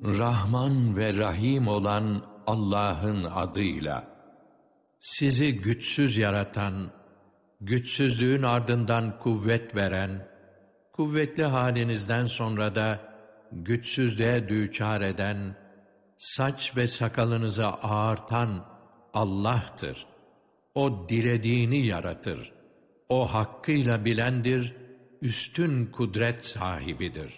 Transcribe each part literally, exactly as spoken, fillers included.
Rahman ve Rahim olan Allah'ın adıyla. Sizi güçsüz yaratan, güçsüzlüğün ardından kuvvet veren, kuvvetli halinizden sonra da güçsüzlüğe düçar eden, saç ve sakalınızı ağartan Allah'tır. O dilediğini yaratır. O hakkıyla bilendir, üstün kudret sahibidir.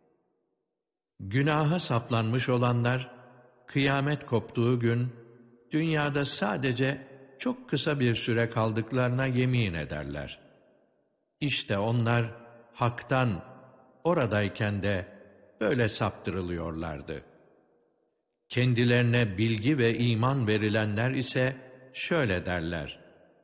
Günaha saplanmış olanlar, kıyamet koptuğu gün, dünyada sadece çok kısa bir süre kaldıklarına yemin ederler. İşte onlar, haktan, oradayken de böyle saptırılıyorlardı. Kendilerine bilgi ve iman verilenler ise şöyle derler: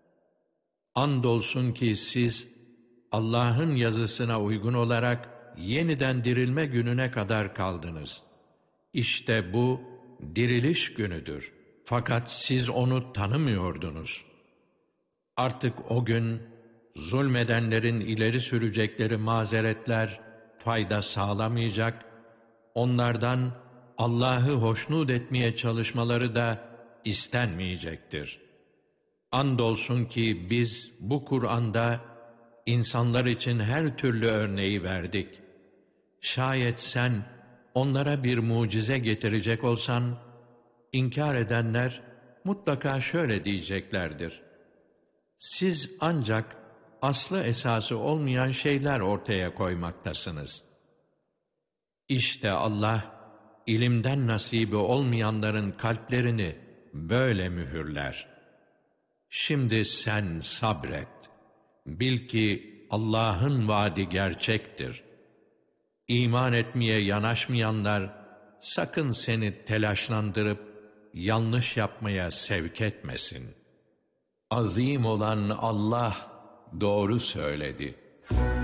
Andolsun ki siz, Allah'ın yazısına uygun olarak yeniden dirilme gününe kadar kaldınız. İşte bu, diriliş günüdür. Fakat siz onu tanımıyordunuz. Artık o gün, zulmedenlerin ileri sürecekleri mazeretler fayda sağlamayacak, onlardan Allah'ı hoşnut etmeye çalışmaları da istenmeyecektir. Andolsun ki biz bu Kur'an'da insanlar için her türlü örneği verdik. Şayet sen onlara bir mucize getirecek olsan, inkar edenler mutlaka şöyle diyeceklerdir: Siz ancak aslı esası olmayan şeyler ortaya koymaktasınız. İşte Allah, ilimden nasibi olmayanların kalplerini böyle mühürler. Şimdi sen sabret. Bil ki Allah'ın vaadi gerçektir. İman etmeye yanaşmayanlar sakın seni telaşlandırıp yanlış yapmaya sevk etmesin. Azim olan Allah doğru söyledi.